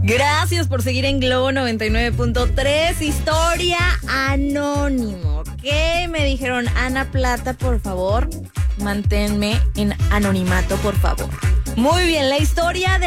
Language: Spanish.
Gracias por seguir en Globo 99.3. Historia anónimo. ¿Qué me dijeron? Ana Plata, por favor, manténme en anonimato, por favor. Muy bien, la historia de